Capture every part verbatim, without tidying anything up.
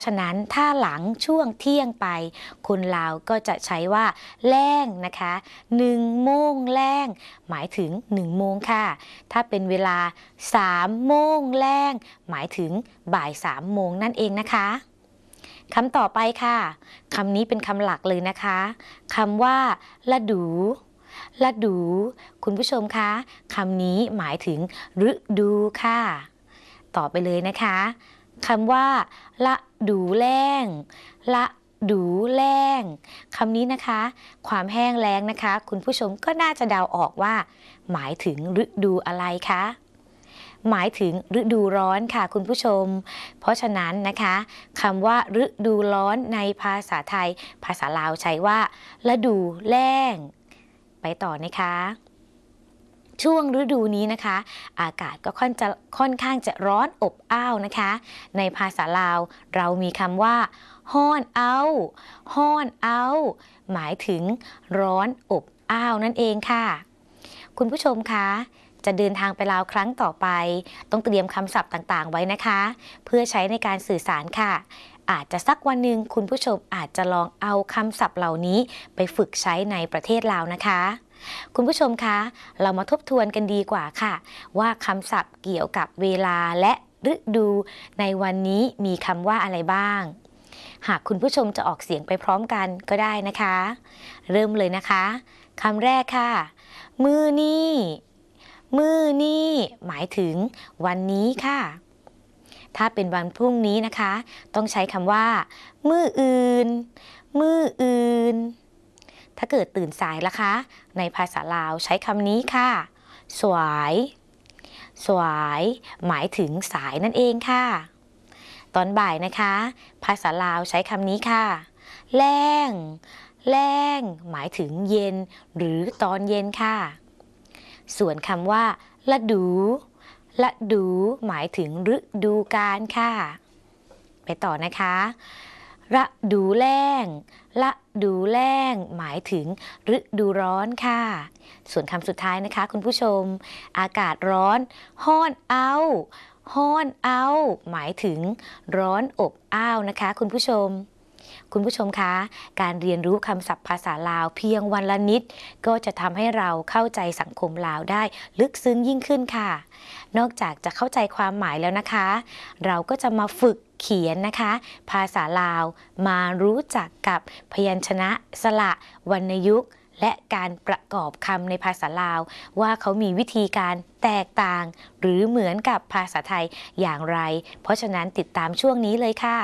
ฉะนั้นถ้าหลังช่วงเที่ยงไปคนลาวก็จะใช้ว่าแล้งนะคะหนึ่งโมงแล้งหมายถึงหนึ่งโมงค่ะถ้าเป็นเวลาสามโมงแล้งหมายถึงบ่ายสามโมงนั่นเองนะคะคำต่อไปค่ะคำนี้เป็นคำหลักเลยนะคะคำว่าละดูละดูคุณผู้ชมคะคำนี้หมายถึงฤดูค่ะต่อไปเลยนะคะคำว่าละดูแล้งละดูแล้งคำนี้นะคะความแห้งแล้งนะคะคุณผู้ชมก็น่าจะเดาออกว่าหมายถึงฤดูอะไรคะหมายถึงฤดูร้อนค่ะคุณผู้ชมเพราะฉะนั้นนะคะคำว่าฤดูร้อนในภาษาไทยภาษาลาวใช้ว่าฤดูแล้งไปต่อนะคะช่วงฤดูนี้นะคะอากาศก็ค่อนจะค่อนข้างจะร้อนอบอ้าวนะคะในภาษาลาวเรามีคำว่าฮ้อนเอาฮ้อนเอาหมายถึงร้อนอบอ้าวนั่นเองค่ะคุณผู้ชมคะจะเดินทางไปลาวครั้งต่อไปต้องเตรียมคำศัพท์ต่างๆไว้นะคะเพื่อใช้ในการสื่อสารค่ะอาจจะสักวันหนึ่งคุณผู้ชมอาจจะลองเอาคำศัพท์เหล่านี้ไปฝึกใช้ในประเทศลาวนะคะคุณผู้ชมคะเรามาทบทวนกันดีกว่าค่ะว่าคำศัพท์เกี่ยวกับเวลาและฤดูในวันนี้มีคำว่าอะไรบ้างหากคุณผู้ชมจะออกเสียงไปพร้อมกันก็ได้นะคะเริ่มเลยนะคะคำแรกค่ะมื้อนี้มื้อนี้หมายถึงวันนี้ค่ะถ้าเป็นวันพรุ่งนี้นะคะต้องใช้คำว่ามื้ออื่นมื้ออื่นถ้าเกิดตื่นสายล่ะคะในภาษาลาวใช้คำนี้ค่ะสวายสวายหมายถึงสายนั่นเองค่ะตอนบ่ายนะคะภาษาลาวใช้คำนี้ค่ะแล้งแล้งหมายถึงเย็นหรือตอนเย็นค่ะส่วนคำว่าฤดูฤดูหมายถึงฤดูกาลค่ะไปต่อนะคะฤดูแล้งฤดูแล้งหมายถึงฤดูร้อนค่ะส่วนคำสุดท้ายนะคะคุณผู้ชมอากาศร้อนฮ้อนเอาฮ้อนเอาหมายถึงร้อนอบอ้าวนะคะคุณผู้ชมคุณผู้ชมคะการเรียนรู้คำศัพท์ภาษาลาวเพียงวันละนิดก็จะทำให้เราเข้าใจสังคมลาวได้ลึกซึ้งยิ่งขึ้นค่ะนอกจากจะเข้าใจความหมายแล้วนะคะเราก็จะมาฝึกเขียนนะคะภาษาลาวมารู้จักกับพยัญชนะสระวรรณยุกต์และการประกอบคำในภาษาลาวว่าเขามีวิธีการแตกต่างหรือเหมือนกับภาษาไทยอย่างไรเพราะฉะนั้นติดตามช่วงนี้เลยค่ะ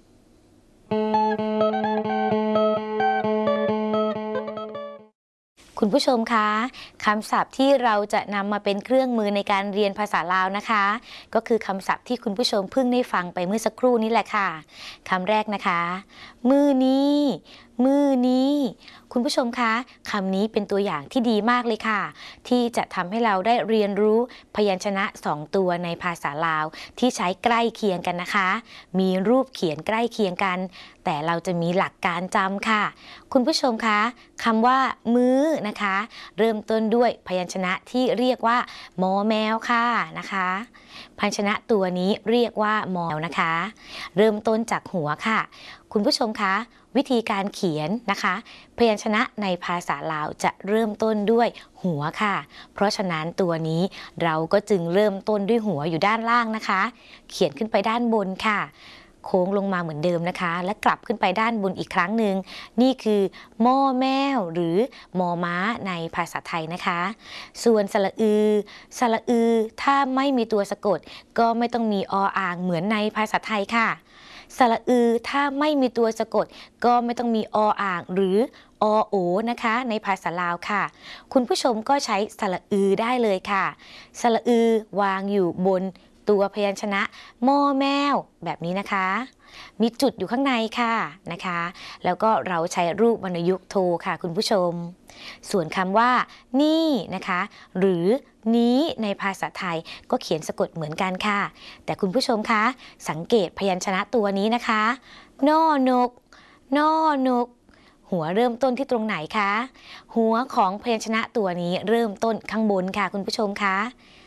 คุณผู้ชมคะคำศัพท์ที่เราจะนำมาเป็นเครื่องมือในการเรียนภาษาลาวนะคะก็คือคำศัพท์ที่คุณผู้ชมเพิ่งได้ฟังไปเมื่อสักครู่นี้แหละค่ะคำแรกนะคะมื้อนี้มื้อนี้คุณผู้ชมคะคำนี้เป็นตัวอย่างที่ดีมากเลยค่ะที่จะทำให้เราได้เรียนรู้พยัญชนะสองตัวในภาษาลาวที่ใช้ใกล้เคียงกันนะคะมีรูปเขียนใกล้เคียงกันแต่เราจะมีหลักการจำค่ะคุณผู้ชมคะคำว่ามื้อนะคะเริ่มต้นด้วยพยัญชนะที่เรียกว่ามอแมวค่ะนะคะพยัญชนะตัวนี้เรียกว่ามอนะคะเริ่มต้นจากหัวค่ะคุณผู้ชมคะวิธีการเขียนนะคะพยัญชนะในภาษาลาวจะเริ่มต้นด้วยหัวค่ะเพราะฉะนั้นตัวนี้เราก็จึงเริ่มต้นด้วยหัวอยู่ด้านล่างนะคะเขียนขึ้นไปด้านบนค่ะโค้งลงมาเหมือนเดิมนะคะและกลับขึ้นไปด้านบนอีกครั้งหนึ่งนี่คือมอแมวหรือมอม้าในภาษาไทยนะคะส่วนสระอือสระอือถ้าไม่มีตัวสะกดก็ไม่ต้องมีออ่างเหมือนในภาษาไทยค่ะสระอือถ้าไม่มีตัวสะกดก็ไม่ต้องมีออ่างหรืออโอนะคะในภาษาลาวค่ะคุณผู้ชมก็ใช้สระอือได้เลยค่ะสระอือวางอยู่บนตัวพยัญชนะมอแมวแบบนี้นะคะมีจุดอยู่ข้างในค่ะนะคะแล้วก็เราใช้รูปวรรณยุกต์โทค่ะคุณผู้ชมส่วนคำว่านี่นะคะหรือนี้ในภาษาไทยก็เขียนสะกดเหมือนกันค่ะแต่คุณผู้ชมคะสังเกตพยัญชนะตัวนี้นะคะนอนกนอนกหัวเริ่มต้นที่ตรงไหนคะหัวของพยัญชนะตัวนี้เริ่มต้นข้างบนค่ะคุณผู้ชมคะ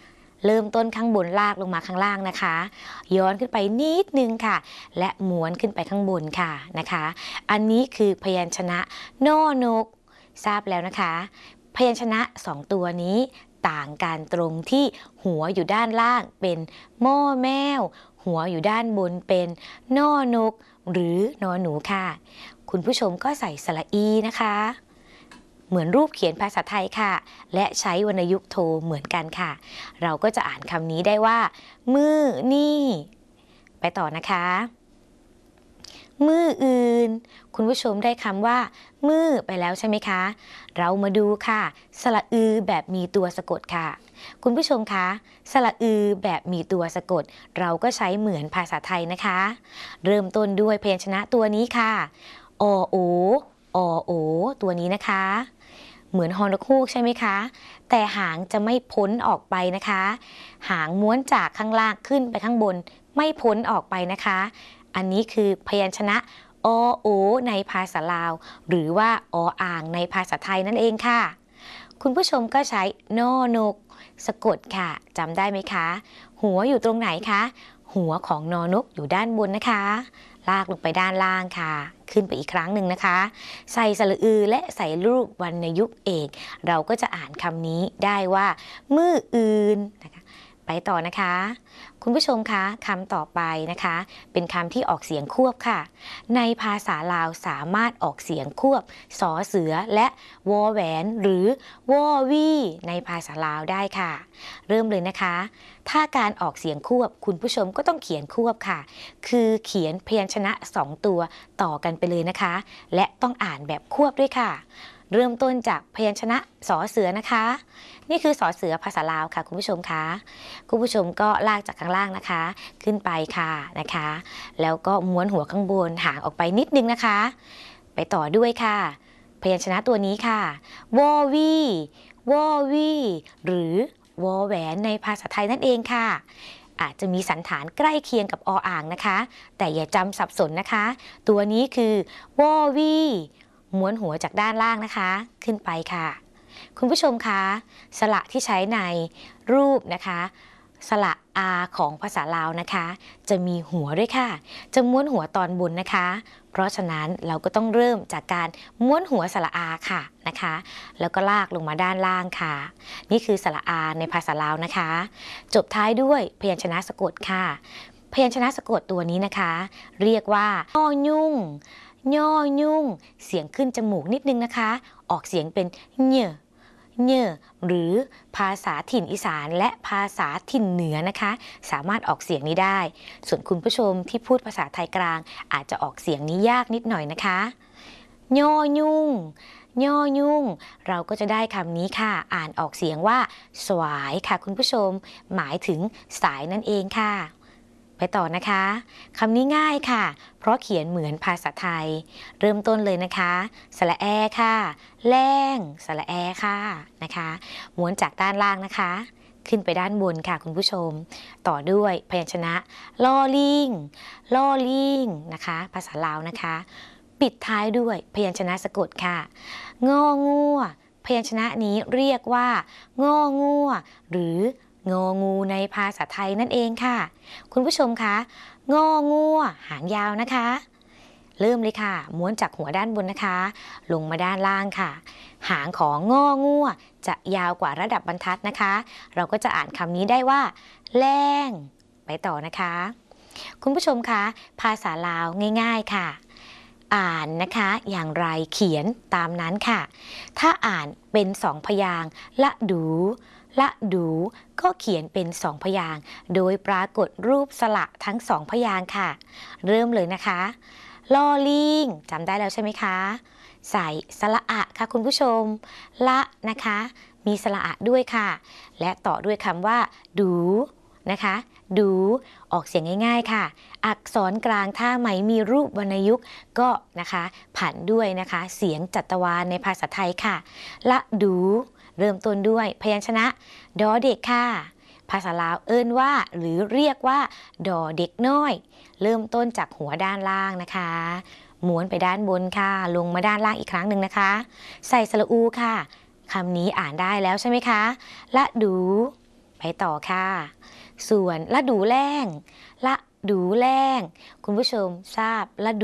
เริ่มต้นข้างบนลากลงมาข้างล่างนะคะย้อนขึ้นไปนิดนึงค่ะและม้วนขึ้นไปข้างบนค่ะนะคะอันนี้คือพยัญชนะนอนกทราบแล้วนะคะพยัญชนะสองตัวนี้ต่างกันตรงที่หัวอยู่ด้านล่างเป็นม่อแมวหัวอยู่ด้านบนเป็นนอนกหรือนอหนูค่ะคุณผู้ชมก็ใส่สระอีนะคะเหมือนรูปเขียนภาษาไทยค่ะและใช้วรรณยุกต์โทเหมือนกันค่ะเราก็จะอ่านคำนี้ได้ว่ามือนี่ไปต่อนะคะมืออื่นคุณผู้ชมได้คำว่ามือไปแล้วใช่ไหมคะเรามาดูค่ะสระอือแบบมีตัวสะกดค่ะคุณผู้ชมคะสระอือแบบมีตัวสะกดเราก็ใช้เหมือนภาษาไทยนะคะเริ่มต้นด้วยพยัญชนะตัวนี้ค่ะอโออโอตัวนี้นะคะเหมือนฮอนกฮูกใช่ไหมคะแต่หางจะไม่พ้นออกไปนะคะหางม้วนจากข้างล่างขึ้นไปข้างบนไม่พ้นออกไปนะคะอันนี้คือพยัญชนะอโอในภาษาลาวหรือว่าออ่างในภาษาไทยนั่นเองค่ะคุณผู้ชมก็ใช้นอนกสะกดค่ะจำได้ไหมคะหัวอยู่ตรงไหนคะหัวของนอนกอยู่ด้านบนนะคะลากลงไปด้านล่างค่ะขึ้นไปอีกครั้งหนึ่งนะคะใส่สระอือและใส่รูปวรรณยุกต์เอกเราก็จะอ่านคำนี้ได้ว่ามืออื่นนะคะไปต่อนะคะคุณผู้ชมคะคำต่อไปนะคะเป็นคำที่ออกเสียงควบค่ะในภาษาลาวสามารถออกเสียงควบสอเสือและวอแหวนหรือวอวี่ในภาษาลาวได้ค่ะเริ่มเลยนะคะถ้าการออกเสียงควบคุณผู้ชมก็ต้องเขียนควบค่ะคือเขียนพยัญชนะสองตัวต่อกันไปเลยนะคะและต้องอ่านแบบควบด้วยค่ะเริ่มต้นจากพยัญชนะสอเสือนะคะนี่คือสอเสือภาษาลาวค่ะคุณผู้ชมคะคุณผู้ชมก็ลากจากข้างล่างนะคะขึ้นไปค่ะนะคะแล้วก็ม้วนหัวข้างบนห่างออกไปนิดนึงนะคะไปต่อด้วยค่ะพยัญชนะตัวนี้ค่ะวอวีวอวีหรือวอแหวนในภาษาไทยนั่นเองค่ะอาจจะมีสันฐานใกล้เคียงกับออ่างนะคะแต่อย่าจำสับสนนะคะตัวนี้คือวอวีม้วนหัวจากด้านล่างนะคะขึ้นไปค่ะคุณผู้ชมคะสระที่ใช้ในรูปนะคะสระอาของภาษาลาวนะคะจะมีหัวด้วยค่ะจะม้วนหัวตอนบนนะคะเพราะฉะนั้นเราก็ต้องเริ่มจากการม้วนหัวสระอาค่ะนะคะแล้วก็ลากลงมาด้านล่างค่ะนี่คือสระอาในภาษาลาวนะคะจบท้ายด้วยพยัญชนะสะกดค่ะพยัญชนะสะกดตัวนี้นะคะเรียกว่าย่อยุ่งย่อยุ่งเสียงขึ้นจมูกนิดนึงนะคะออกเสียงเป็นเน่เน่หรือภาษาถิ่นอีสานและภาษาถิ่นเหนือนะคะสามารถออกเสียงนี้ได้ส่วนคุณผู้ชมที่พูดภาษาไทยกลางอาจจะออกเสียงนี้ยากนิดหน่อยนะคะย่อยุ่งย่อยุ่งเราก็จะได้คำนี้ค่ะอ่านออกเสียงว่าสวายค่ะคุณผู้ชมหมายถึงสายนั่นเองค่ะไปต่อนะคะคำนี้ง่ายค่ะเพราะเขียนเหมือนภาษาไทยเริ่มต้นเลยนะคะสระแอค่ะแรงสระแอค่ะนะคะม้วนจากด้านล่างนะคะขึ้นไปด้านบนค่ะคุณผู้ชมต่อด้วยพยัญชนะลอลิงลอลิงนะคะภาษาลาวนะคะปิดท้ายด้วยพยัญชนะสะกดค่ะงองัวพยัญชนะนี้เรียกว่างองัวหรืององูในภาษาไทยนั่นเองค่ะคุณผู้ชมคะงองัวหางยาวนะคะเริ่มเลยค่ะม้วนจากหัวด้านบนนะคะลงมาด้านล่างค่ะหางของงองัวจะยาวกว่าระดับบรรทัดนะคะเราก็จะอ่านคำนี้ได้ว่าแรงไปต่อนะคะคุณผู้ชมคะภาษาลาวง่ายๆค่ะอ่านนะคะอย่างไรเขียนตามนั้นค่ะถ้าอ่านเป็นสองพยางค์ละดูละดูก็เขียนเป็นสองพยางค์โดยปรากฏรูปสระทั้งสองพยางค์ค่ะเริ่มเลยนะคะลอลิงจำได้แล้วใช่ไหมคะใส่สระอะค่ะคุณผู้ชมละนะคะมีสระอะด้วยค่ะและต่อด้วยคำว่าดูนะคะดูออกเสียงง่ายๆค่ะอักษรกลางถ้าไม่มีรูปวรรณยุกต์ก็นะคะผันด้วยนะคะเสียงจัตวาลในภาษาไทยค่ะละดูเริ่มต้นด้วยพยัญชนะดอเด็กค่ะภาษาลาวเอิ้นว่าหรือเรียกว่าดอเด็กน้อยเริ่มต้นจากหัวด้านล่างนะคะม้วนไปด้านบนค่ะลงมาด้านล่างอีกครั้งหนึ่งนะคะใส่สระอูค่ะคำนี้อ่านได้แล้วใช่ไหมคะละดูไปไปต่อค่ะ ส่วนฤดูแล้งฤดูแล้งคุณผู้ชมทราบฤดู